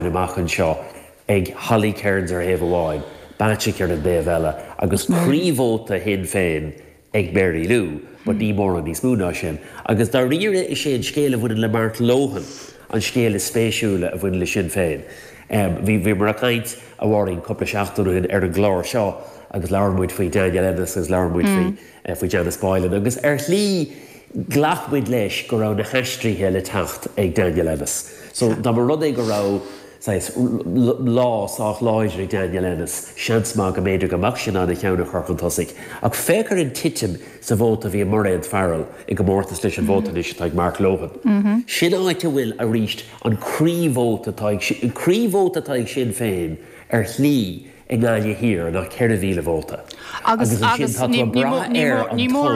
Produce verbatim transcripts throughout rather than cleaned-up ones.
amach an seo ag Holly Cairns ar Heh Amháin, Báite ar an béhheile, agus príomhóta hin féin ag Mary Lou, but ní mór an ní smúna sin. Agus dar riire is sé an scéal a bhfuin le Mark Lohan, an scéal is spéisiúla a bhfuin le sin féin. Bhí bhí mar a caint a bhharing coppla seachtarúin ar an glár seo, agus learmúid faoi Daniel Ennis, agus learmúid faoi faoi Janice Boylan, agus ar lí ghlachmuid leis go raibh na heistrithe le tacht ag Daniel Ennis. So dá mar rud é go raibh lá sách láidir ag Daniel Ennis, seans má go méidir go amach sin anna cheanna chorcan tosaigh. Ach fécar an titim sa bhóta bhí Mairead Farrell i go mórtas leis an bhóta is ag Mark Lohan. Sin áite bhfuil a ríist an críomhóta críomhóta ag sin féin ar lí i gáile hir nach ceir a bhíle bhóta. Agus ní mór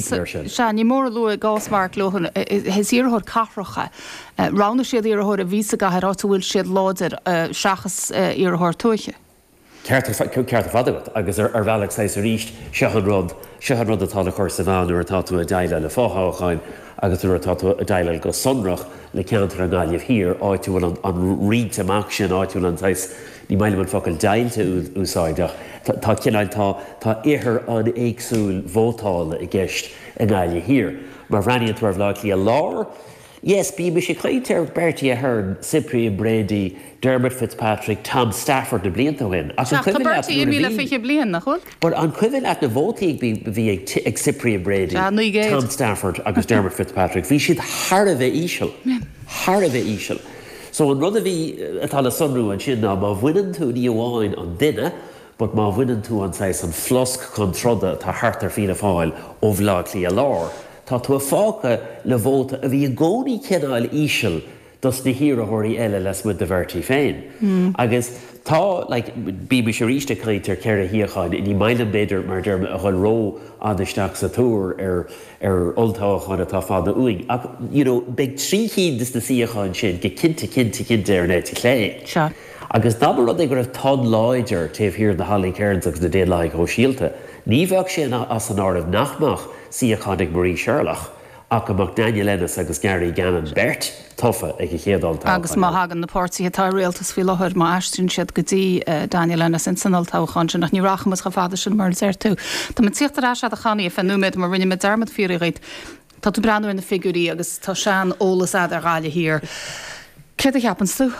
lua gás Mark Lohan hes íorthór carracha rána siad íorthór a vísa gathir áta bhfuil siad láidir seachas íorthór tuaiche. Ceart a fadagat, agus ar bhealach sais a ríist seachan rud seachan rud atá le chuir sa bhán ar atá tú a daile le fáthcháin agus ar atá tú a daile go sonrach le ceantar an gáileh hir áitú an ríd amach sin áitú an tais ní maile man focail dailte úsáideach. Tá cinál tá ihir an éagsúil bhótála i gceist an gáile hir. Mar bhreaníonn tú ar bhláiclí a lár, yes, bí me sé caiintear Bertie Ahern, Cyprian Brady, Dermot Fitzpatrick, Tom Stafford na blianta bhain. Tá Bertie míle fiche blian nach chud? But an cuiveann at na bhótaí bhí ag Cyprian Brady, Tom Stafford agus Dermot Fitzpatrick. Bhí siad thar a bheith íseal. Thar a bheith íseal. So an rud a bhí atá le sunrú an sin ná má bhaineann tú ní amháin an duine, but má bhaineann tú an sais an flosc chun troda tá thart ar fianna fáil ó bhláiclí a lár. Tá tú a fáca le bhóta a bhí a gcónaí cinál íseal dus na hírathirí eile les mu de bhirtí féin. Agus tá bí me sé ríiste caiintear ceir a híocháin i ní mailen beidir mar derma a chuil ró anisteach sa túr ar ar oltácháin atá fáda uing. Ach, you know, beag trí chin is na síocháin sin go cinnte cinnte cinnte ar net i clé. Sure. Agus dábar rud é go raibh tad láidir taobh hir na Holly Cairns agus na déadlaigh ó síalta. Ní bheadh sin as an áireamh nachmach síochánig Marie Sherlock, ach amach Daniel Ennis agus Gary Gannon Bert tofa ag chéadáltá. Agus má hagan na pórtaí atá réaltas fi láthir má aistún siad go dtí Daniel Ennis in sanaltáchan sin nach ní rachamas go fáda sin mar zéir tú. Tá man tíocht ará a chaní a fenúméid mar rinne med dermad fírighid. Tá tú breanú in na figurí agus tá sean ólas ad ar gáile hir. Cé a cheapans tú?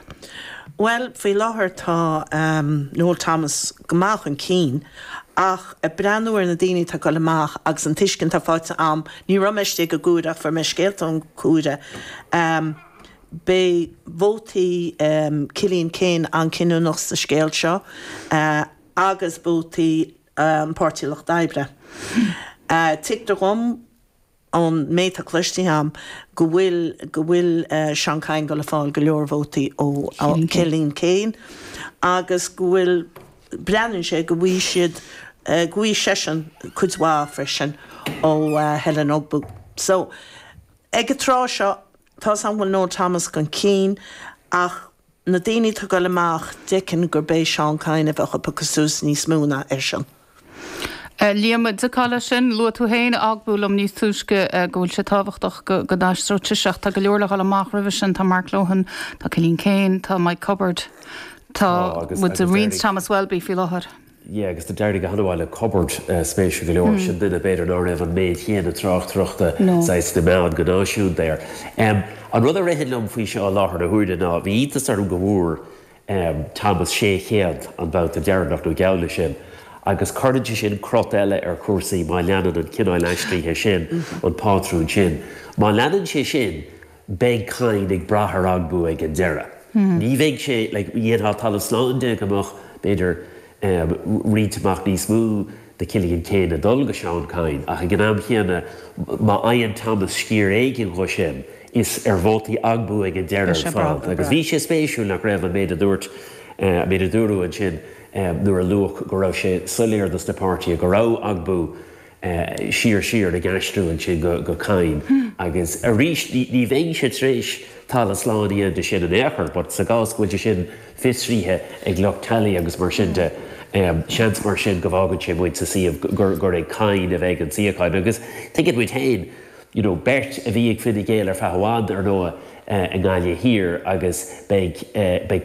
Well, fi láthir tá um, Noel Thomas gomach an cín, ach a breanúir na daoine tá go leach agus an tuiscin tá fáte am, ní rameiste go gúra for me scéalt an cúra. Um, Bé bhótaí um, Cillian Kane an cinú nach sa scéalt seo, uh, agus bótaí um, Páirtíoch D'Oibre. Uh, Tic do rom an méid a cluistí am go bhfuil go bhfuil uh, Sean Cain go le fáil go leor bhótaí ó Cillian Kane, agus go bhfuil breanann sé go bhí siad uh, go bhí sesin cuidhá freisin ó uh, Helen Ogbu. So ag a trá seo tá an bhfuil Noel Thomas gan cín, ach na daoine tá go leach dicin gur bé Sean Cain a bheitcha pa cosús níos múna ar sin. Líama deáile sin lu tú héin agbúlam níos túisce gohfuil sé táhachtach go dáistró tiiseach tá go leorla gal amach rih sin tá Mark Lohan, tá Cillian Kane, tá Mike Cupboard, tá bud a Rians Thomas Welby fi láthir. Yeah, agus the deirdig a hanháile cupboard spéisiú go leor sin duine beidir ná raibh an méid chéanana trocht trochta sais na meán go náisiún there. Um, an rud a réhinlumm faoi seo láthir a thuúide ná bhí ítas ar go bhúr um, Thomas sé chéad an bouta dearnach nó geala sin. Agus cardaide sin crot eile ar cuasaí má leanan an cináil eistríthe sin an pátrún sin. Má leanan sé sin beag cain ag brathar agbú ag an deire. Ní bheidh sé dhéadtha tal sláán de amach beidir riamach níos mú de Cillian Kane a dul go Sean Cain, ach a gnáam chéanna má Ian Thomas scír éigin go sin is ar bhótaí agbú ag an deire fáil. Agus bhí sé spéisiú nach raibh an méid a dúirt méid a dúrú an sin nuair a luach go raibh sé soléir dus na páirtí go raibh agbú siar siar na gaistrú an sin go Cain. Agus a ríis ní bhéin sé tréis tal a sláán de sin an éair, but sa gás gohfuil sin fisríthe ag leach talí agus mar sin de seans mar sin go bhágann sé muid sa síomh gur é Cain a bheith an síocháin. Agus tuigid muid hain, you know, Bert a bhí ag finna géal ar feháin ar nua an gáile hir agus beag